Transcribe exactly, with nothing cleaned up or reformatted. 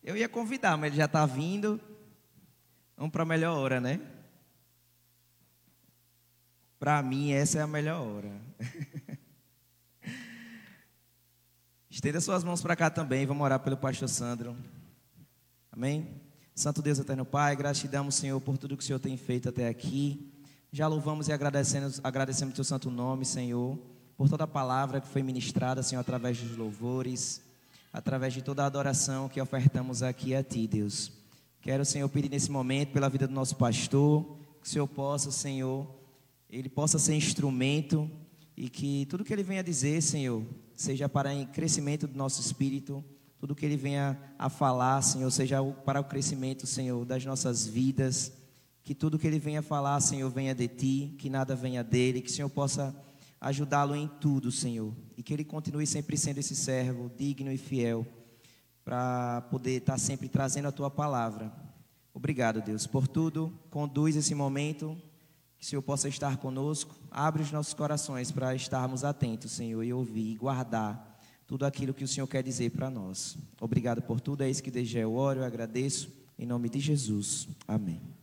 Eu ia convidar, mas ele já está vindo. Vamos para a melhor hora, né? Para mim, essa é a melhor hora. Estenda suas mãos para cá também. Vamos orar pelo pastor Sandro. Amém? Santo Deus eterno Pai, gratidão, Senhor, por tudo que o Senhor tem feito até aqui. Já louvamos e agradecemos, agradecemos o teu santo nome, Senhor, por toda a palavra que foi ministrada, Senhor, através dos louvores, através de toda a adoração que ofertamos aqui a Ti, Deus. Quero, Senhor, pedir nesse momento pela vida do nosso pastor, que o Senhor possa, Senhor, ele possa ser instrumento e que tudo que ele venha dizer, Senhor, seja para o crescimento do nosso espírito, tudo que ele venha a falar, Senhor, seja para o crescimento, Senhor, das nossas vidas, que tudo que ele venha falar, Senhor, venha de Ti, que nada venha dele, que o Senhor possa ajudá-lo em tudo, Senhor, e que ele continue sempre sendo esse servo digno e fiel, para poder estar sempre trazendo a Tua palavra. Obrigado, Deus, por tudo. Conduz esse momento, que o Senhor possa estar conosco. Abre os nossos corações para estarmos atentos, Senhor, e ouvir e guardar tudo aquilo que o Senhor quer dizer para nós. Obrigado por tudo, é isso que desde já eu oro, eu agradeço, em nome de Jesus. Amém.